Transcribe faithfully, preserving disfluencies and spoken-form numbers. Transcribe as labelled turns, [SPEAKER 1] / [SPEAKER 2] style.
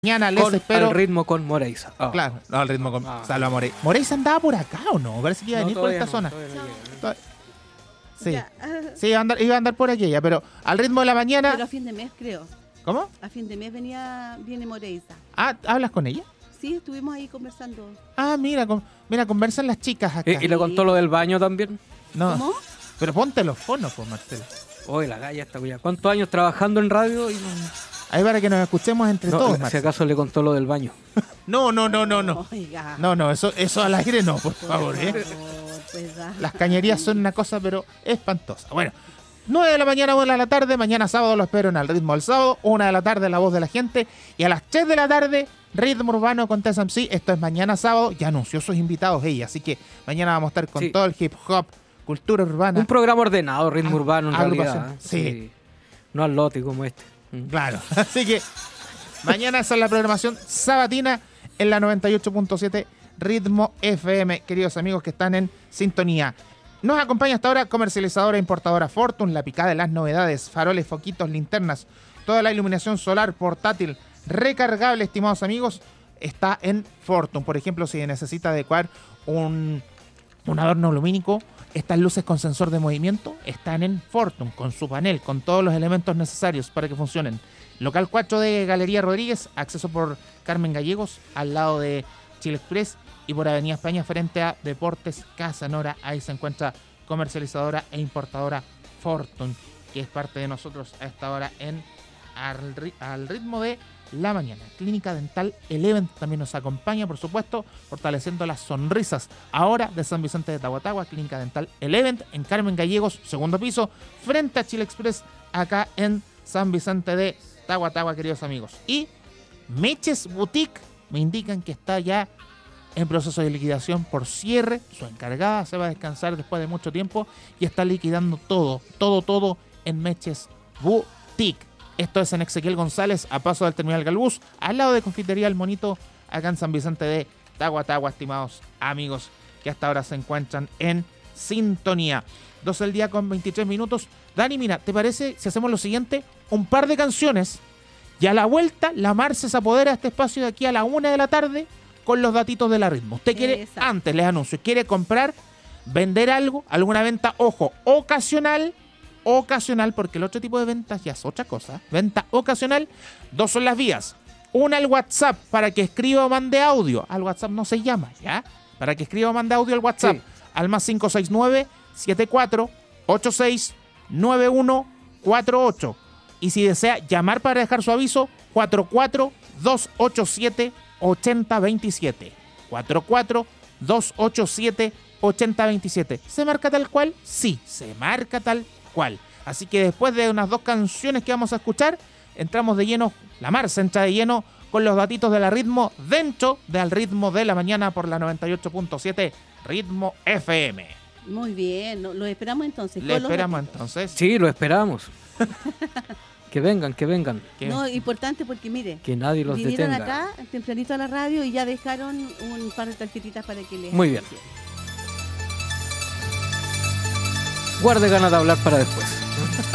[SPEAKER 1] Mañana les
[SPEAKER 2] con,
[SPEAKER 1] espero.
[SPEAKER 2] al ritmo con Moreiza. Oh.
[SPEAKER 1] Claro, no, al ritmo con
[SPEAKER 2] Ah.
[SPEAKER 1] Salva Moreiza. ¿Moreiza andaba por acá o no? Parece que iba a
[SPEAKER 2] No,
[SPEAKER 1] venir por
[SPEAKER 2] todavía
[SPEAKER 1] esta
[SPEAKER 2] no,
[SPEAKER 1] zona.
[SPEAKER 2] todavía no llega.
[SPEAKER 1] To- Sí,
[SPEAKER 3] Ya.
[SPEAKER 1] sí iba, a andar, iba a andar por aquí ella, pero al ritmo de la mañana.
[SPEAKER 3] Pero a fin de mes, creo.
[SPEAKER 1] ¿Cómo?
[SPEAKER 3] A fin de mes venía, viene Moreiza.
[SPEAKER 1] Ah, ¿hablas con ella?
[SPEAKER 3] Sí, estuvimos ahí conversando.
[SPEAKER 1] Ah, mira, con- mira, conversan las chicas acá.
[SPEAKER 2] ¿Y, y le contó lo del baño también?
[SPEAKER 1] No,
[SPEAKER 3] ¿Cómo?
[SPEAKER 1] pero ponte los fonos, pues, Marcelo.
[SPEAKER 2] Oye, la galla está cuya. ¿Cuántos años trabajando en radio? Y no,
[SPEAKER 1] Ahí para que nos escuchemos entre
[SPEAKER 2] no,
[SPEAKER 1] todos,
[SPEAKER 2] si
[SPEAKER 1] Marcelo.
[SPEAKER 2] acaso le contó lo del baño.
[SPEAKER 1] No, no, no, no, no.
[SPEAKER 3] Oiga.
[SPEAKER 1] No, no, eso, eso al aire no, por
[SPEAKER 3] por
[SPEAKER 1] favor, ¿eh?
[SPEAKER 3] favor, pues, ah.
[SPEAKER 1] Las cañerías son una cosa, pero espantosa. Bueno, nueve de la mañana, una de la tarde. Mañana sábado lo espero en Al Ritmo del Sábado. una de la tarde, La Voz de la Gente. Y a las tres de la tarde, Ritmo Urbano con T S M C. Esto es mañana sábado. Ya anunció sus invitados ella. Así que mañana vamos a estar con
[SPEAKER 2] Sí.
[SPEAKER 1] todo el hip hop, cultura urbana.
[SPEAKER 2] Un programa ordenado, ritmo
[SPEAKER 1] Ah,
[SPEAKER 2] urbano en
[SPEAKER 1] agrupación.
[SPEAKER 2] realidad.
[SPEAKER 1] Sí.
[SPEAKER 2] No al lote como este. Mm.
[SPEAKER 1] Claro. Así que mañana esa es la programación sabatina en la noventa y ocho punto siete Ritmo F M, queridos amigos que están en sintonía. Nos acompaña hasta ahora comercializadora e importadora Fortune, la picada de las novedades, faroles, foquitos, linternas, toda la iluminación solar, portátil, recargable, estimados amigos, está en Fortune. Por ejemplo, si necesita adecuar un, un adorno lumínico, estas luces con sensor de movimiento están en Fortune, con su panel, con todos los elementos necesarios para que funcionen. Local cuatro de Galería Rodríguez, acceso por Carmen Gallegos, al lado de Chile Express, y por Avenida España frente a Deportes Casa Nora. Ahí se encuentra comercializadora e importadora Fortune, que es parte de nosotros a esta hora en Al, Ri- al Ritmo de la Mañana. Clínica Dental Eleven también nos acompaña, por supuesto, fortaleciendo las sonrisas. Ahora de San Vicente de Tahuatahua, Clínica Dental Eleven en Carmen Gallegos, segundo piso, frente a Chile Express, acá en San Vicente de Tahuatahua, queridos amigos. Y Meches Boutique me indican que está ya en proceso de liquidación por cierre. Su encargada se va a descansar después de mucho tiempo y está liquidando todo, todo, todo en Meches Boutique. Esto es en Ezequiel González, a paso del Terminal Galbús, al lado de Confitería El Monito, acá en San Vicente de Tahuatahua, estimados amigos que hasta ahora se encuentran en sintonía. doce del día con veintitrés minutos. Dani, mira, ¿te parece si hacemos lo siguiente? Un par de canciones y a la vuelta la Marce se apodera de este espacio de aquí a la una de la tarde con los datitos de la Ritmo. Usted quiere,
[SPEAKER 3] Exacto.
[SPEAKER 1] antes les anuncio, quiere comprar, vender algo, alguna venta, ojo, ocasional, ocasional, porque el otro tipo de ventas ya es otra cosa. Venta ocasional, dos son las vías. Una al WhatsApp para que escriba o mande audio. Al WhatsApp no se llama, ¿ya? Para que escriba o mande audio al WhatsApp.
[SPEAKER 2] Sí.
[SPEAKER 1] Al más cinco seis nueve, siete cuatro, ocho seis, nueve uno cuatro ocho. Y si desea llamar para dejar su aviso, cuatro cuatro, dos ocho siete, ocho cero dos siete. cuatro cuatro, dos ocho siete, ocho cero dos siete. ¿Se marca tal cual? Sí, se marca tal cual. Así que después de unas dos canciones que vamos a escuchar, entramos de lleno, la Marce entra de lleno con los datitos de la Ritmo dentro de Al Ritmo de la Mañana por la noventa y ocho punto siete Ritmo F M.
[SPEAKER 3] Muy bien, lo, lo esperamos entonces.
[SPEAKER 1] Le
[SPEAKER 3] con los
[SPEAKER 1] esperamos
[SPEAKER 3] datitos.
[SPEAKER 1] entonces.
[SPEAKER 2] Sí, lo esperamos. Que vengan, que vengan.
[SPEAKER 1] que-
[SPEAKER 3] No, importante porque mire,
[SPEAKER 2] Que nadie los
[SPEAKER 3] vinieron
[SPEAKER 2] detenga.
[SPEAKER 3] acá tempranito a la radio y ya dejaron un par de tarjetitas para que les...
[SPEAKER 2] Muy bien. Guarde ganas de hablar para después.